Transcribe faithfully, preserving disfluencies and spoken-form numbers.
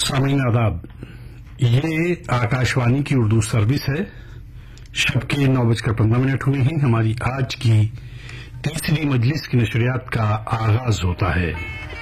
सामीन आदाब। ये आकाशवाणी की उर्दू सर्विस है। शब के नौ बजकर पंद्रह मिनट हुए हैं। हमारी आज की तीसरी मजलिस की नशरियात का आगाज होता है।